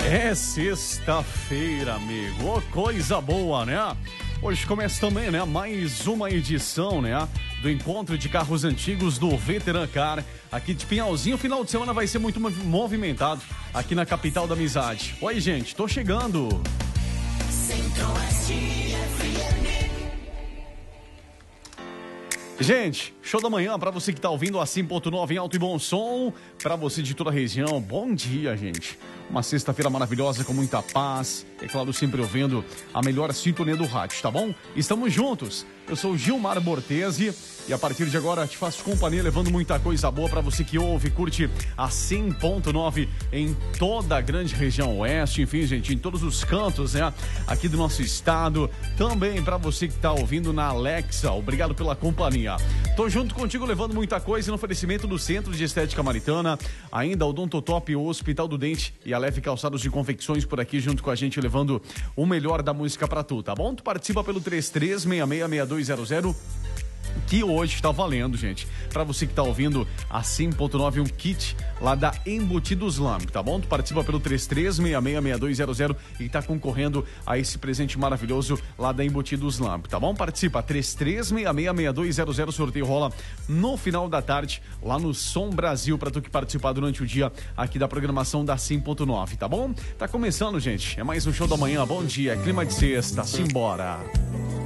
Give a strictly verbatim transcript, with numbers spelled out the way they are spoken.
É sexta-feira, amigo. Oh, coisa boa, né? Hoje começa também, né? Mais uma edição, né? Do Encontro de Carros Antigos do Veteran Car. Aqui de Pinhalzinho, o final de semana vai ser muito movimentado aqui na capital da amizade. Oi, gente, tô chegando. Gente, show da manhã pra você que tá ouvindo a cem ponto nove em alto e bom som. Pra você de toda a região, bom dia, gente. Uma sexta-feira maravilhosa com muita paz. É claro, sempre ouvindo a melhor sintonia do rádio, tá bom? Estamos juntos. Eu sou o Gilmar Bortesi e a partir de agora te faço companhia levando muita coisa boa pra você que ouve e curte a cem ponto nove em toda a grande região oeste, enfim, gente, em todos os cantos, né? Aqui do nosso estado. Também pra você que tá ouvindo na Alexa, obrigado pela companhia. Tô junto contigo levando muita coisa no oferecimento do Centro de Estética Maritana, ainda o Odontotop, o Hospital do Dente e a Leve Calçados de Confecções por aqui junto com a gente levando o melhor da música pra tu, tá bom? Tu participa pelo três três seis seis seis dois zero zero, que hoje está valendo, gente. Para você que está ouvindo a cem ponto nove, um kit lá da Embutidos Lamp, tá bom? Tu participa pelo três três seis seis seis dois zero zero e está concorrendo a esse presente maravilhoso lá da Embutidos Lamp, tá bom? Participa, três três seis seis seis dois zero zero, sorteio rola no final da tarde lá no Som Brasil, para tu que participar durante o dia aqui da programação da cem ponto nove, tá bom? Tá começando, gente. É mais um show da manhã. Bom dia, clima de sexta, simbora.